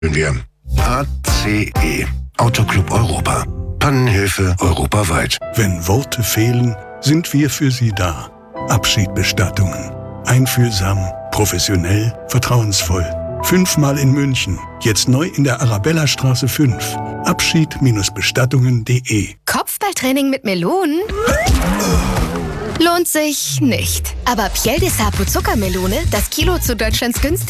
Wir ACE, Autoclub Europa. Pannenhilfe europaweit. Wenn Worte fehlen, sind wir für Sie da. Abschiedbestattungen. Einfühlsam, professionell, vertrauensvoll. 5-mal in München. Jetzt neu in der Arabellastraße 5. Abschied-bestattungen.de. Kopfballtraining mit Melonen? Lohnt sich nicht. Aber Piel de Sapo Zuckermelone, das Kilo zu Deutschlands günstigsten